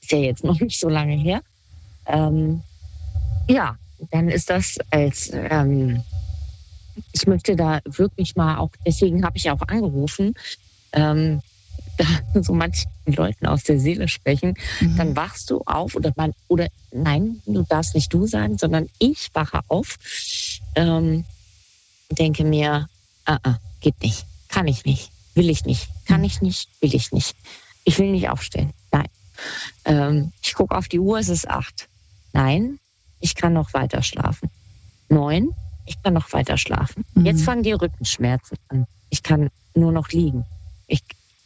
ist ja jetzt noch nicht so lange her. Ja, dann ist das als, ich möchte da wirklich mal auch, deswegen habe ich auch angerufen, da so manchen Leuten aus der Seele sprechen, dann wachst du auf oder nein, du darfst nicht du sagen, sondern ich wache auf, denke mir, geht nicht, kann ich nicht, will ich nicht, kann ich nicht, will ich nicht. Ich will nicht aufstehen, nein. Ich gucke auf die Uhr, es ist 8. Nein, ich kann noch weiter schlafen. 9, ich kann noch weiter schlafen. Jetzt fangen die Rückenschmerzen an. Ich kann nur noch liegen. Ich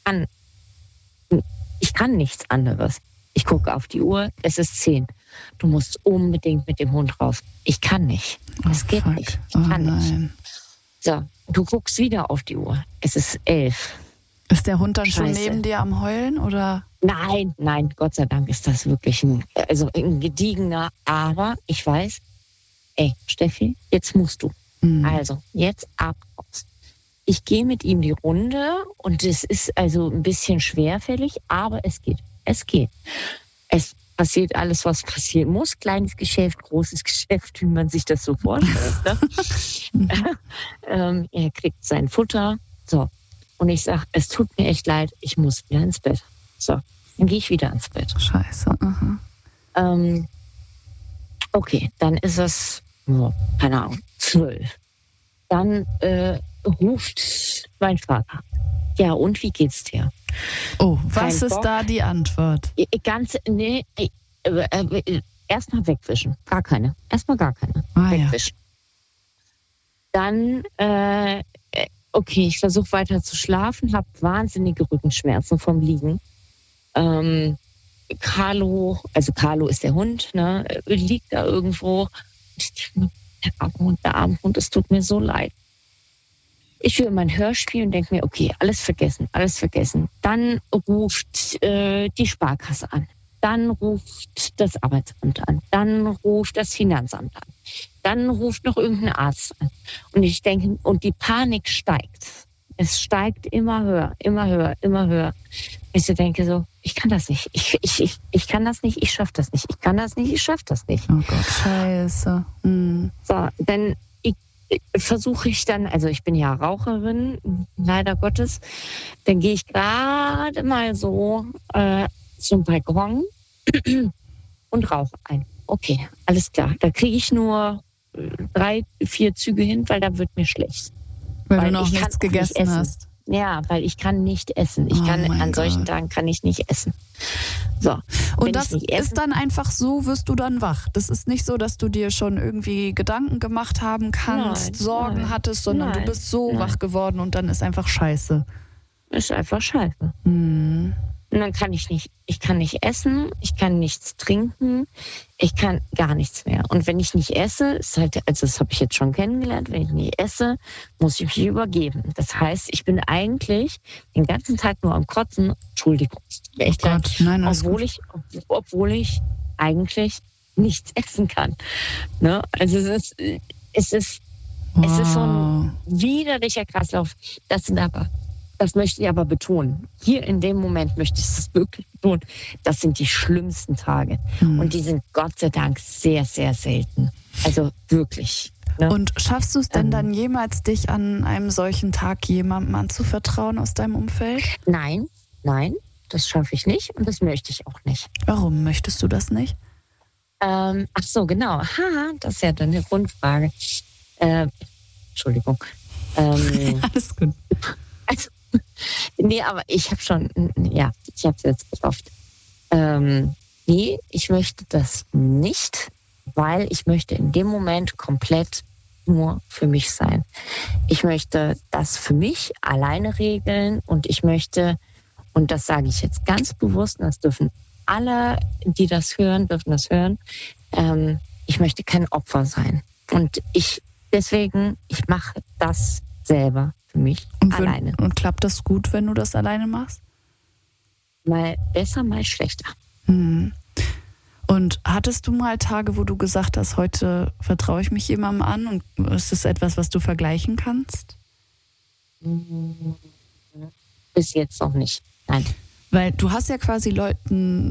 kann nichts anderes. Ich gucke auf die Uhr, es ist 10. Du musst unbedingt mit dem Hund raus. Ich kann nicht. Es geht nicht. Ich kann nicht. So, du guckst wieder auf die Uhr. Es ist 11. Ist der Hund dann schon neben dir am Heulen, oder? Nein, Gott sei Dank ist das wirklich ein gediegener, aber ich weiß, Steffi, jetzt musst du. Also, jetzt ab raus. Ich gehe mit ihm die Runde und es ist also ein bisschen schwerfällig, aber es geht. Es geht. Es passiert alles, was passieren muss. Kleines Geschäft, großes Geschäft, wie man sich das so vorstellt. Ne? Er kriegt sein Futter. So. Und ich sage, es tut mir echt leid, ich muss wieder ins Bett. So, dann gehe ich wieder ins Bett. Scheiße. Okay, dann ist es, keine Ahnung, 12. Dann ruft mein Vater. Ja, und wie geht's dir? Oh, was ist da die Antwort? Erstmal wegwischen. Gar keine. Wegwischen. Dann, okay, ich versuche weiter zu schlafen, habe wahnsinnige Rückenschmerzen vom Liegen. Carlo ist der Hund, ne, liegt da irgendwo. Der arme Hund, es tut mir so leid. Ich höre mein Hörspiel und denke mir, okay, alles vergessen. Dann ruft die Sparkasse an. Dann ruft das Arbeitsamt an. Dann ruft das Finanzamt an. Dann ruft noch irgendein Arzt an. Und ich denke, und die Panik steigt. Es steigt immer höher. Ich denke so, ich kann das nicht. Ich kann das nicht, ich schaffe das nicht. Ich kann das nicht, ich schaffe das nicht. Oh Gott, scheiße. So, dann versuche ich dann, also ich bin ja Raucherin, leider Gottes, dann gehe ich gerade mal so zum Balkon und rauche ein. Okay, alles klar. Da kriege ich nur 3, 4 Züge hin, weil da wird mir schlecht. Weil du noch nichts gegessen hast. Ja, weil ich kann nicht essen. An solchen Tagen kann ich nicht essen. So. Und das ist dann einfach so, wirst du dann wach. Das ist nicht so, dass du dir schon irgendwie Gedanken gemacht haben kannst, Sorgen hattest, sondern du bist so wach geworden und dann ist einfach scheiße. Ist einfach scheiße. Und dann kann ich nicht essen, ich kann nichts trinken, ich kann gar nichts mehr. Und wenn ich nicht esse, ist halt, also das habe ich jetzt schon kennengelernt, wenn ich nicht esse, muss ich mich übergeben. Das heißt, ich bin eigentlich den ganzen Tag nur am Kotzen, Entschuldigung, echt leid, obwohl ich eigentlich nichts essen kann. Ne? Also es ist so ein widerlicher Kreislauf. Das möchte ich aber betonen. Hier in dem Moment möchte ich es wirklich betonen. Das sind die schlimmsten Tage. Und die sind Gott sei Dank sehr, sehr selten. Also wirklich. Ne? Und schaffst du es denn dann jemals, dich an einem solchen Tag jemandem anzuvertrauen aus deinem Umfeld? Nein, das schaffe ich nicht und das möchte ich auch nicht. Warum möchtest du das nicht? Ach so, genau. Das ist ja dann eine Grundfrage. Entschuldigung. Alles gut. Also, nee, aber ich habe es jetzt gehofft. Nee, ich möchte das nicht, weil ich möchte in dem Moment komplett nur für mich sein. Ich möchte das für mich alleine regeln und ich möchte, und das sage ich jetzt ganz bewusst, und das dürfen alle, die das hören, ich möchte kein Opfer sein. Und ich mache das selber. Für mich alleine. Und klappt das gut, wenn du das alleine machst? Mal besser, mal schlechter. Und hattest du mal Tage, wo du gesagt hast, heute vertraue ich mich jemandem an und ist das etwas, was du vergleichen kannst? Bis jetzt noch nicht, nein. Weil du hast ja quasi Leuten